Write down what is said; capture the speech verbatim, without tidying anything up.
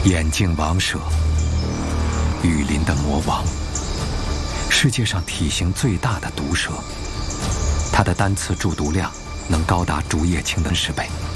眼镜王蛇，雨林的魔王，世界上体型最大的毒蛇，它的单次中毒量能高达竹叶青的十倍。